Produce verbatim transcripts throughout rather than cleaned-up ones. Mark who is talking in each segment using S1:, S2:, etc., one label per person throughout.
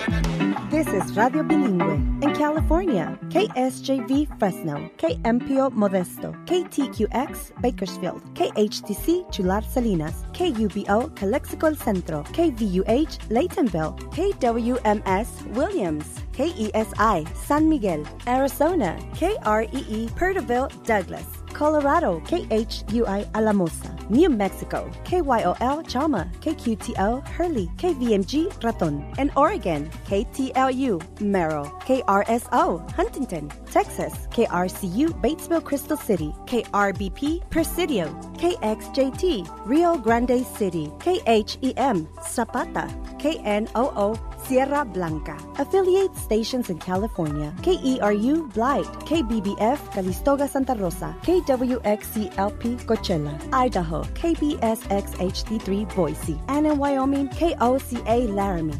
S1: This is Radio Bilingüe in California, K S J V Fresno, K M P O Modesto, K T Q X Bakersfield, K H T C Chular Salinas, K U B O Calexico El Centro, K V U H Laytonville, K W M S Williams, K E S I San Miguel, Arizona, K R E E Perterville Douglas, Colorado, K H U I Alamosa, New Mexico, K Y O L Chama, K Q T O Hurley, K V M G Raton, and Oregon, K T L U Merrill, K R S O Huntington, Texas, K R C U Batesville Crystal City, K R B P Presidio, K X J T Rio Grande City, K H E M Zapata, K N O O Sierra Blanca. Affiliate stations in California, K E R U Blight, K B B F Calistoga Santa Rosa, K W X C L P Coachella, Idaho, K B S X H D three Boise, and in Wyoming, K O C A Laramie.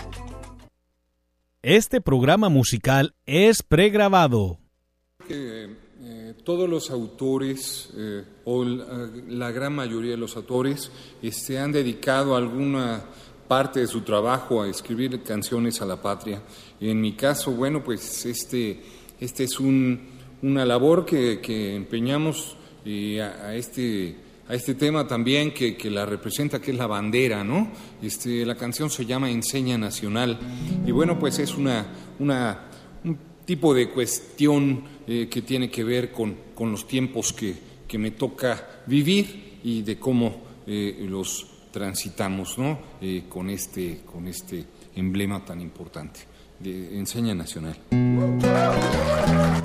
S2: Este programa musical es pregrabado.
S3: Eh, eh, todos los autores, eh, o la, la gran mayoría de los autores, este, han dedicado alguna parte de su trabajo a escribir canciones a la patria. En mi caso, bueno, pues este, este es un, una labor que, que empeñamos eh, a, a, este, a este tema también que, que la representa, que es la bandera, ¿no? Este, la canción se llama Enseña Nacional y bueno, pues es una, una, un tipo de cuestión eh, que tiene que ver con, con los tiempos que, que me toca vivir y de cómo eh, los transitamos, ¿no? Eh, con este con este emblema tan importante de Enseña Nacional.